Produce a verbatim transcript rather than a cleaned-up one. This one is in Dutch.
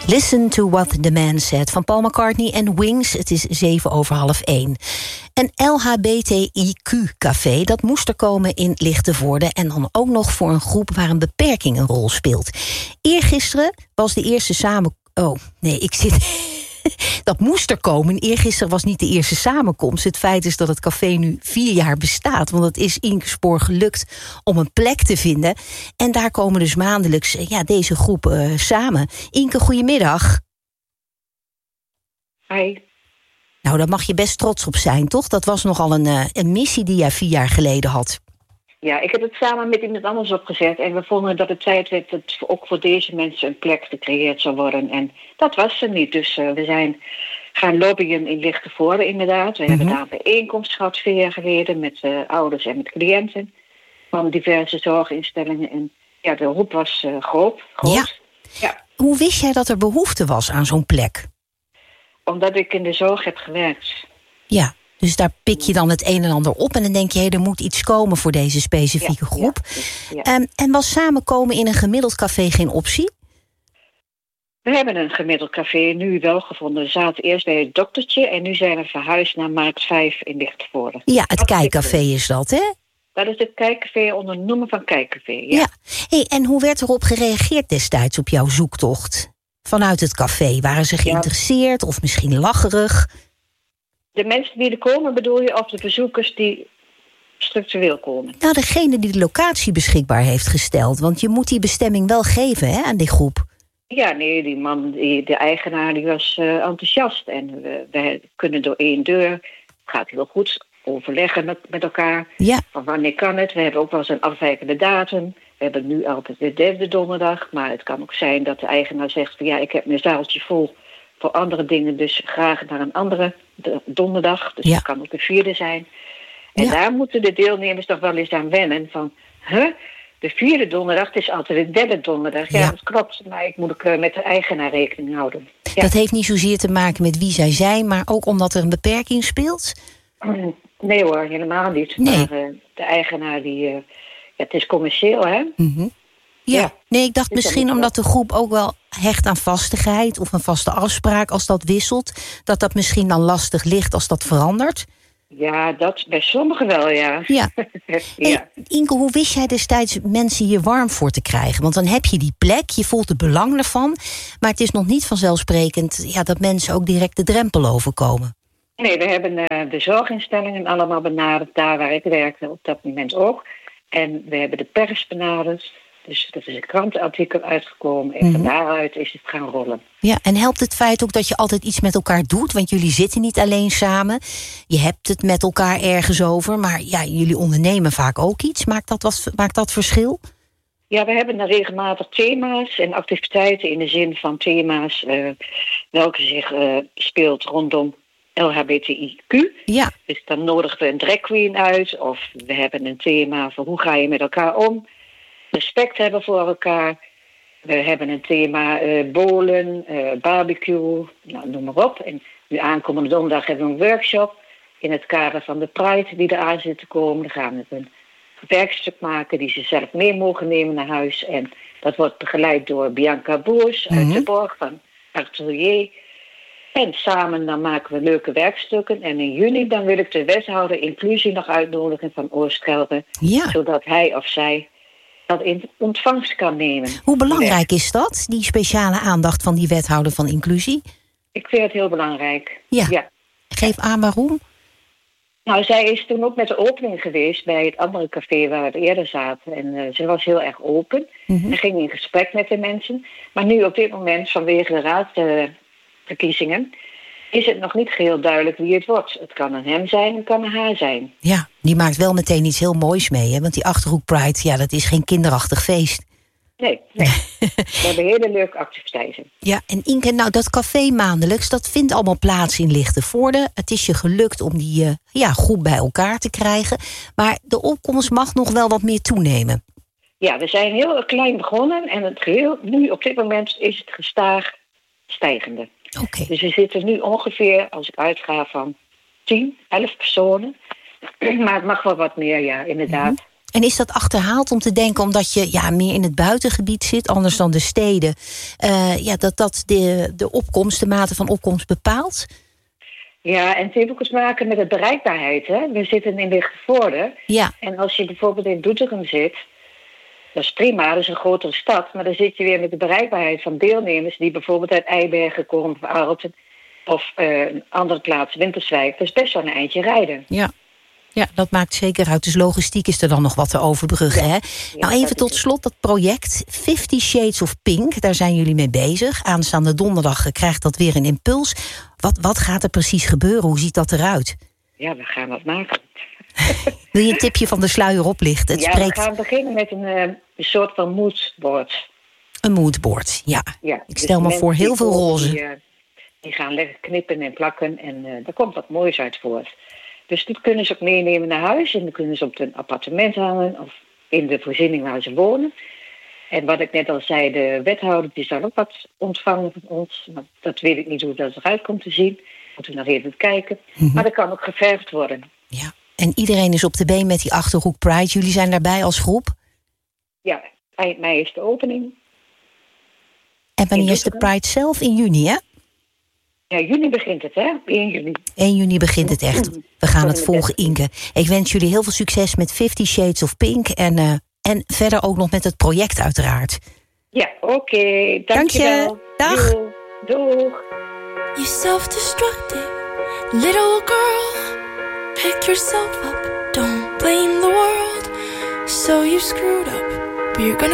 Listen to what the man said van Paul McCartney en Wings. Het is zeven over half één. Een L H B T I Q-café, dat moest er komen in Lichtenvoorde. En dan ook nog voor een groep waar een beperking een rol speelt. Eergisteren was de eerste samen... Oh, nee, ik zit... Dat moest er komen. Eergisteren was niet de eerste samenkomst. Het feit is dat het café nu vier jaar bestaat. Want het is Inke Spoor gelukt om een plek te vinden. En daar komen dus maandelijks ja, deze groep uh, samen. Inke, goedemiddag. Hi. Nou, daar mag je best trots op zijn, toch? Dat was nogal een, uh, een missie die jij vier jaar geleden had. Ja, ik heb het samen met iemand anders opgezet. En we vonden dat het tijd werd dat ook voor deze mensen een plek gecreëerd zou worden. En dat was er niet. Dus uh, we zijn gaan lobbyen in Lichtenvoorde inderdaad. We mm-hmm. hebben daar een bijeenkomst gehad vier jaar geleden met uh, ouders en met cliënten van diverse zorginstellingen. En ja, de roep was uh, groot. groot. Ja. Ja. Hoe wist jij dat er behoefte was aan zo'n plek? Omdat ik in de zorg heb gewerkt. Ja. Dus daar pik je dan het een en ander op en dan denk je, hey, er moet iets komen voor deze specifieke ja, groep. Ja, ja. Um, en was samenkomen in een gemiddeld café geen optie? We hebben een gemiddeld café nu wel gevonden. We zaten eerst bij het doktertje en nu zijn we verhuisd naar Markt vijf in Lichtenvoorde. Ja, het Kijkcafé is dat, hè? Dat is het Kijkcafé onder het noemen van Kijkcafé, ja. ja. Hey, en hoe werd erop gereageerd destijds op jouw zoektocht? Vanuit het café, waren ze geïnteresseerd ja. of misschien lacherig? De mensen die er komen, bedoel je, of de bezoekers die structureel komen? Nou, degene die de locatie beschikbaar heeft gesteld. Want je moet die bestemming wel geven, hè, aan die groep. Ja, nee, die man, die, de eigenaar, die was uh, enthousiast. En we, we kunnen door één deur, het gaat heel goed, overleggen met, met elkaar. Ja. Van wanneer kan het? We hebben ook wel eens een afwijkende datum. We hebben nu altijd de derde donderdag. Maar het kan ook zijn dat de eigenaar zegt van ja, ik heb mijn zaaltje vol voor andere dingen, dus graag naar een andere donderdag. Dus ja. dat kan ook de vierde zijn. En ja. daar moeten de deelnemers toch wel eens aan wennen. Van, huh? De vierde donderdag, het is altijd de derde donderdag. Ja, ja. dat klopt. Maar ik moet ook uh, met de eigenaar rekening houden. Ja. Dat heeft niet zozeer te maken met wie zij zijn, maar ook omdat er een beperking speelt? Nee hoor, helemaal niet. Nee. Maar uh, de eigenaar, die, uh, ja, het is commercieel, hè? Mm-hmm. Ja. ja, nee, ik dacht is misschien omdat de groep ook wel hecht aan vastigheid of een vaste afspraak als dat wisselt, dat dat misschien dan lastig ligt als dat verandert. Ja, dat bij sommigen wel, ja. Ja. ja. Hey, Inke, hoe wist jij destijds mensen hier warm voor te krijgen? Want dan heb je die plek, je voelt het belang ervan, maar het is nog niet vanzelfsprekend ja, dat mensen ook direct de drempel overkomen. Nee, we hebben uh, de zorginstellingen allemaal benaderd, daar waar ik werkte op dat moment ook. En we hebben de pers benaderd. Dus er is een krantenartikel uitgekomen en mm-hmm. van daaruit is het gaan rollen. Ja, en helpt het feit ook dat je altijd iets met elkaar doet? Want jullie zitten niet alleen samen. Je hebt het met elkaar ergens over. Maar ja, jullie ondernemen vaak ook iets. Maakt dat, wat, maakt dat verschil? Ja, we hebben dan regelmatig thema's en activiteiten in de zin van thema's uh, welke zich uh, speelt rondom L H B T I Q. Ja. Dus dan nodigen we een drag queen uit of we hebben een thema van hoe ga je met elkaar om. Respect hebben voor elkaar. We hebben een thema uh, bowlen, uh, barbecue, nou, noem maar op. En nu aankomende donderdag hebben we een workshop in het kader van de Pride die eraan zit te komen. Dan gaan we een werkstuk maken die ze zelf mee mogen nemen naar huis. En dat wordt begeleid door Bianca Boers mm-hmm. uit de Borg van Atelier. En samen dan maken we leuke werkstukken. En in juni dan wil ik de wethouder inclusie nog uitnodigen van Oostkelder. Ja. Zodat hij of zij dat in ontvangst kan nemen. Hoe belangrijk is dat, die speciale aandacht van die wethouder van inclusie? Ik vind het heel belangrijk. Ja. ja. Geef aan waarom. Nou, zij is toen ook met de opening geweest bij het andere café waar we eerder zaten. En uh, ze was heel erg open. Mm-hmm. En ging in gesprek met de mensen. Maar nu op dit moment, vanwege de raadsverkiezingen, uh, is het nog niet geheel duidelijk wie het wordt. Het kan een hem zijn, het kan een haar zijn. Ja, die maakt wel meteen iets heel moois mee, hè? Want die Achterhoek Pride, ja, dat is geen kinderachtig feest. Nee, nee. We hebben hele leuke activiteiten. Ja, en Inke, nou, dat café maandelijks, dat vindt allemaal plaats in Lichtenvoorde. Het is je gelukt om die uh, ja, groep bij elkaar te krijgen. Maar de opkomst mag nog wel wat meer toenemen. Ja, we zijn heel klein begonnen en het geheel, nu op dit moment is het gestaag stijgende. Okay. Dus we zitten nu ongeveer, als ik uitga, van tien, elf personen. Maar het mag wel wat meer, ja, inderdaad. Mm-hmm. En is dat achterhaald om te denken, omdat je ja, meer in het buitengebied zit, anders dan de steden, uh, ja, dat dat de, de opkomst, de mate van opkomst bepaalt? Ja, en het heeft ook te maken met de bereikbaarheid. Hè? We zitten in Lichtenvoorde. Ja. En als je bijvoorbeeld in Doetinchem zit, dat is prima, dat is een grotere stad. Maar dan zit je weer met de bereikbaarheid van deelnemers die bijvoorbeeld uit Eibergen komen of Aalten of uh, een andere plaats, Winterswijk. Dat is best wel een eindje rijden. Ja. Ja, dat maakt zeker uit. Dus logistiek is er dan nog wat te overbruggen. Ja. Hè? Ja, nou, even tot slot dat project Fifty Shades of Pink. Daar zijn jullie mee bezig. Aanstaande donderdag krijgt dat weer een impuls. Wat, wat gaat er precies gebeuren? Hoe ziet dat eruit? Ja, we gaan wat maken. Wil je een tipje van de sluier oplichten? Het ja, spreekt... we gaan beginnen met een, uh, een soort van moodboard. Een moodboard, ja. ja Ik stel dus me voor heel veel roze. Die, uh, die gaan lekker knippen en plakken en uh, daar komt wat moois uit voort. Dus dat kunnen ze ook meenemen naar huis en dan kunnen ze op een appartement hangen of in de voorziening waar ze wonen. En wat ik net al zei, de wethouder die zal ook wat ontvangen van ons. Maar dat weet ik niet hoe dat eruit komt te zien. Moeten we nog even kijken. Mm-hmm. Maar dat kan ook geverfd worden. Ja, en iedereen is op de been met die Achterhoek Pride. Jullie zijn daarbij als groep? Ja, eind mei is de opening. En wanneer is de Pride zelf? In juni, hè? Ja, juni begint het, hè? één juni. één juni begint het echt. We gaan het volgen, Inke. Ik wens jullie heel veel succes met Fifty Shades of Pink. En, uh, en verder ook nog met het project uiteraard. Ja, oké. Okay. Dank je wel. Dag. Doeg. Doeg. You self-destructive little girl. Pick yourself up. Don't blame the world. So you screwed up. But you're gonna